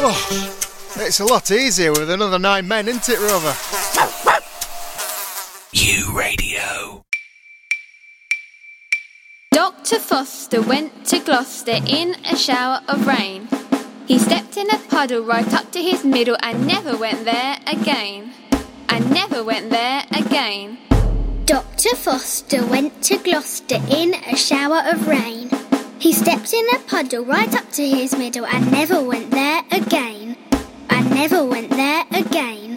Oh, it's a lot easier with another 9 men, isn't it, Rover? U Radio. Dr. Foster went to Gloucester in a shower of rain. He stepped in a puddle right up to his middle and never went there again. And never went there again. Dr. Foster went to Gloucester in a shower of rain. He stepped in a puddle right up to his middle and never went there again. And never went there again.